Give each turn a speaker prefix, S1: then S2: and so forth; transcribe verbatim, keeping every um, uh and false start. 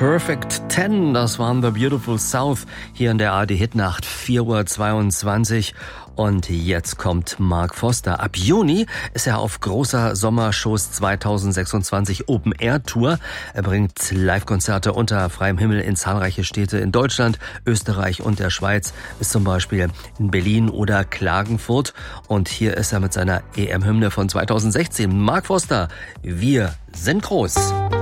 S1: Perfect Ten, das waren The Beautiful South hier in der A R D-Hitnacht, vier Uhr zweiundzwanzig. Und jetzt kommt Mark Foster. Ab Juni ist er auf großer Sommershows zweitausendsechsundzwanzig Open Air Tour. Er bringt Live-Konzerte unter freiem Himmel in zahlreiche Städte in Deutschland, Österreich und der Schweiz, bis zum Beispiel in Berlin oder Klagenfurt. Und hier ist er mit seiner E M-Hymne von zweitausendsechzehn. Mark Foster, wir sind groß.